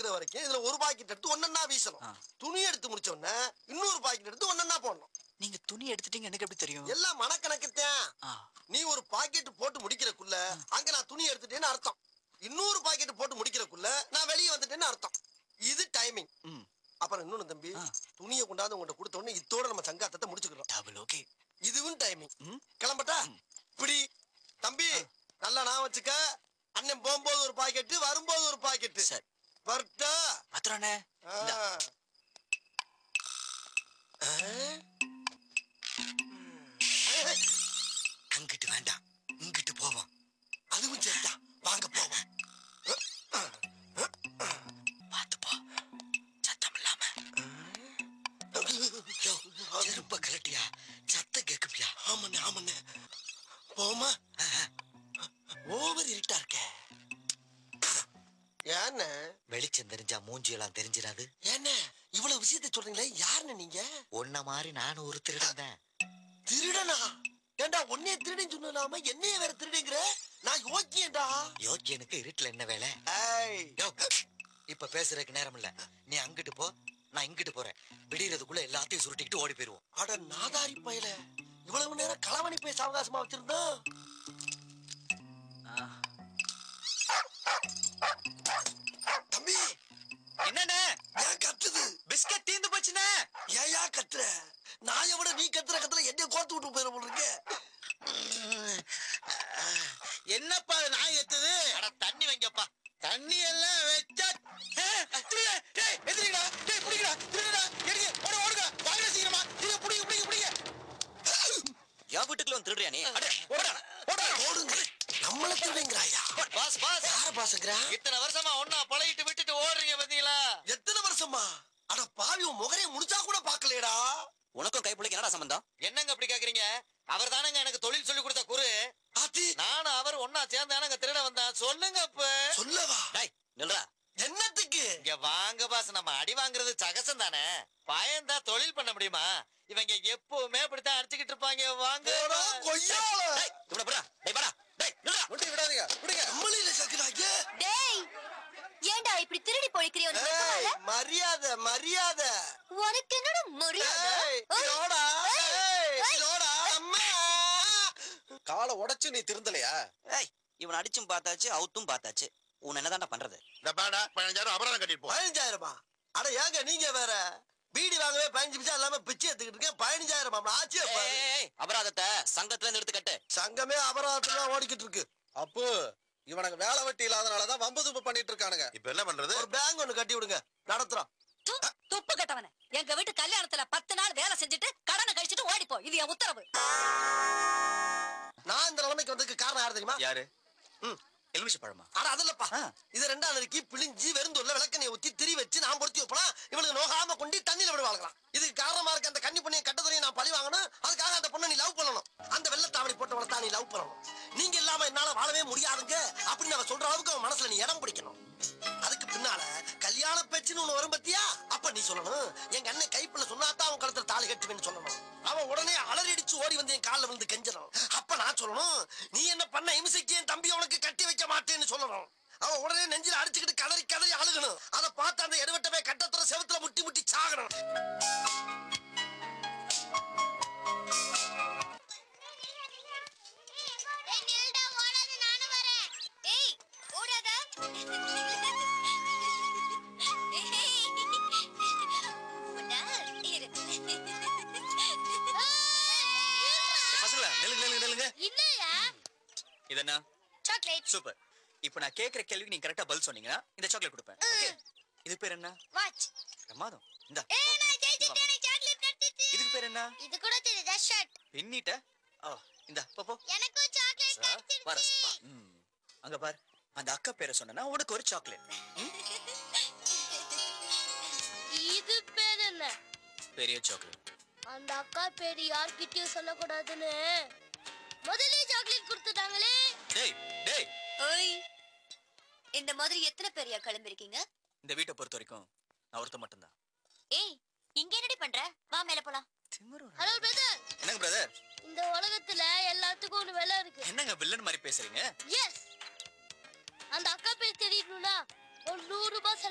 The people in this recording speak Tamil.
முடிக்கிற வரைக்கும் இதுல ஒரு பாக்கெட் எடுத்து ஒன்னொன்னா வீசணும். துணி எடுத்து முடிச்ச உடனே இன்னொரு பாக்கெட் எடுத்து ஒன்னொன்னா போடணும். நீங்க துணி எடுத்துட்டீங்க எனக்கு எப்படி தெரியும்? எல்லாம் மனக்கணக்குத்தான். நீ ஒரு பாக்கெட் போட்டு முடிக்கிறக்குள்ள அங்க நான் துணி எடுத்துட்டேன்னு அர்த்தம். இன்னொரு பாக்கெட் போட்டு முடிக்கிறக்குள்ள நான் வெளியே வந்துட்டேன்னு அர்த்தம். இது டைமிங். அப்புறம் இன்னொன்னு தம்பி, துணியை கொண்டாந்து உங்கள்கிட்ட கொடுத்த உடனே இதோட நம்ம சங்காத்தத்தை முடிச்சுக்கிறோம். இதுவும் டைமிங். கிளம்பட்டா? இப்படி தம்பி நல்லா நான் வச்சுக்க. அண்ணன் போகும்போது ஒரு பாக்கெட்டு, வரும்போது ஒரு பாக்கெட்டு. வரட்டா? பத்திரண்ணே. அங்கிட்டு வேண்டாம், இங்கிட்டு போவோம். அதுவும் சரிதான், வாங்க போவோம். பார்த்துப்போ, சத்தம் இல்லாம. செருப்ப கலட்டியா, சத்தம் கேக்குமியா? ஆமண்ணே ஆமண்ணே. போமா. ஓவர் இருட்டா இருக்க. ஏன்ன வெளிச்சம் தெரிஞ்சா மூஞ்சியெல்லாம் தெரிஞ்சிடாது. ஏன்ன இவ்வளவு விஷயத்தை சொல்றீங்களே, யாருன்னு நீங்க? ஒன்ன மாதிரி நானும் ஒரு திருடன் தான். திருடனா? ஏண்டா உன்னைய திருடன் சொல்லாம என்னைய வேற திருடுங்கிற? நான் யோக்கியேண்டா. யோக்கியனுக்கு இருட்டுல என்ன வேலை? இப்ப பேசுறதுக்கு நேரம் இல்ல. நீ அங்கிட்டு போ, நான் இங்கிட்டு போறேன். விடியறதுக்குள்ள எல்லாத்தையும் சுருட்டிக்கிட்டு ஓடி போயிருவோம். அட நாதாரி பயல, இவ்வளவு நேரம் களவணி பேச அவகாசமா வச்சிருந்தா. தம்பி என்னண்ணே ஏன் கத்துது? பிஸ்கட் தீந்து போச்சுண்ணே. ஏயா கத்துற? நான் எவ்வளவு நீ கத்துற கத்துல என்னைய கோர்த்து விட்டு போயிட போல இருக்கு. என்னப்பா நாய் எத்துது? தண்ணி வைங்கப்பா. தண்ணி எல்லாம் வச்சா எதிரிடா, புடிங்கடா, திருடா, எடுங்க, ஓடுங்க, வாங்க சீக்கிரமா, இத புடிங்க. யா வீட்டுக்குள்ள வந்து திருடுறியா நீ? ஓடுங்க. நம்மள திருடுங்கறாயா? பாஸ் யார பாஸ்ங்கறா? இத்தனை வருஷமா ஒண்ணா பழகிட்டு விட்டுட்டு ஓடுறீங்க பாத்தீங்களா? எத்தனை வருஷமா? அட பாவி, உன் முகரே முடிச்சா கூட பாக்கலடா. உனக்கும் கைப்புள்ளைக்கு என்னடா சம்பந்தம்? என்னங்க அப்படி கேக்குறீங்க? அவர் தானங்க எனக்கு தொழில் சொல்லி கொடுத்த குரு. நானும் அவர் ஒன்னா சேர்ந்தானங்க திருட வந்தான். சொல்லுங்க அப்ப. சொல்லவா? டேய் நில்றா. என்னத்துக்கு? இங்க வாங்க பாஸ், நம்ம அடி வாங்குறது சகசம் தானே. பயந்தா தொழில் பண்ண முடியுமா? இவங்க எப்பவுமே அப்படித்தான் அடிச்சுக்கிட்டு இருப்பாங்க. வாங்க கொய்யால. டேய் இவன போடா. டேய் வாடா. டேய் நில்றா. முட்டி விடாதீங்க. விடுங்க. நம்மளில சக்கறாங்க. டேய் ஏன்டா இப்படி திருடி போய்க்கிறியோ? மரியாதை. உனக்கு என்னடா மரியாதை? இதோடா அம்மா. காலை உடைச்சு நீ திருந்தலையா? ஏய் இவன் அடிச்சும் பார்த்தாச்சு, அவுத்தும் பார்த்தாச்சு. உன் என்னதான்டா பண்றது? இந்த பாடா 15,000 அபராதம் கட்டிட்டு போ. 15,000? அட ஏங்க நீங்க வேற, பீடி வாங்கவே 15 பைசா இல்லாம பிச்சை எடுத்துக்கிட்டு இருக்கேன். 15,000 ஆச்சு. அபராதத்தை சங்கத்துல இருந்து எடுத்து கட்டு. சங்கமே அபராதத்துல ஓடிக்கிட்டு இருக்கு. அப்போ இவனுக்கு வேலை வெட்டி இல்லாதனாலதான் வம்பு துப்பு பண்ணிட்டு இருக்கானுங்க. இப்ப என்ன பண்றது? ஒரு பேங்க் ஒண்ணு கட்டி விடுங்க, நடத்துறோம். துப்பு கட்டவனே, எங்க வீட்டு கல்யாணத்துல 10 நாள் வேலை செஞ்சுட்டு கடனை கழிச்சிட்டு ஓடிப்போ. இது என் உத்தரவு. நான் இந்த நிலைமைக்கு வந்ததுக்கு காரணம் யாரு தெரியுமா? யாரு? எலுமிச்சை பழமா? அட அதுலப்பா, இது 2ஆம் நறுக்கி பிழிஞ்சி வெறுந்தூர்ல விளக்கெண்ணெய் ஊத்தி திரி வச்சு நான் பொருத்தி வைப்பலாம். இவளுக்கு நோகாம கொண்டு தண்ணியில விடுவாங்களாம். இதுக்கு காரணமா இருக்க அந்த கன்னி பொண்ணைய கட்டதுறையை நான் பழி வாங்கணும். அதுக்காக அந்த பொண்ணை நீ லவ் பண்ணணும். அந்த வெள்ளத்தாவணி போட்டவளை தான் நீ லவ் பண்ணணும். நீங்க இல்லாம என்னால வாழவே முடியாதுங்க அப்படின்னு அவ சொல்ற அளவுக்கு அவன் மனசுல நீ இடம் பிடிக்கணும். அதுக்கு பின்னால கல்யாண பேச்சுன்னு ஒண்ணு வரும் பத்தியா? அப்ப நீ சொல்லணும், எங்க அண்ணன் கைப்புல சொன்னாதான் அவன் கழுத்துல தாலி கட்டுவேன்னு சொல்லணும். அவன் உடனே அலறி அடிச்சு ஓடி வந்து என் காலில் விழுந்து கெஞ்சணும். அப்ப நான் சொல்லணும், நீ என்ன பண்ண இம்சைக்கு என் தம்பி உனக்கு கட்டி வைக்க மாட்டேன்னு சொல்லணும். அவன் உடனே நெஞ்சில அடிச்சுக்கிட்டு கதறி அழுகணும். அதை பார்த்து அந்த எடுவட்டவே கட்டத்துற செவத்துல முட்டி சாகணும். இதென்ன? சாக்லேட். சூப்பர். இப்போ நான் கேக்குற கேள்விக்கு நீங்க கரெக்ட்டா பதில் சொன்னீங்கன்னா இந்த சாக்லேட் கொடுப்பேன். ஓகே. இது பேர் என்ன? வாட்ச். பிரமாதம். இந்தா. நான் ஜெயிச்சிட்டேன். சாக்லேட் கட்டிச்சு. இதுக்கு பேர் என்ன? இது கூட தெரியுதா? ஷர்ட். பின்னிட்ட. இந்தா போ. எனக்கும் சாக்லேட் கட்டிச்சு. வர. அங்க பார். அந்த அக்கா பேரை சொன்னேன்னா உனக்கு ஒரு சாக்லேட். இது பேர் என்ன? பெரிய சாக்லேட். அந்த அக்கா பேர் யார்கிட்டயும் சொல்லக்கூடாதுன்னு முதல்ல சாக்லேட் கொடுத்துட்டாங்களே. டேய். ஓய். இந்த மாதிரி எத்தனை பேரையா கிளம்பிருக்கீங்க? இந்த வீட்டை பொறுத்த வரைக்கும் நான் ஒருத்த மட்டும்தான். ஏய் இங்க என்னடி பண்ற? வா மேல போலாம். Hello brother. என்னங்க பிரதர்? இந்த உலகத்துல எல்லாத்துக்கும் ஒரு விலை இருக்கு. என்னங்க வில்லன் மாதிரி பேசுறீங்க? எஸ். அந்த அக்கா பேர் தெரியணும்னா ஒரு 100 ரூபாய்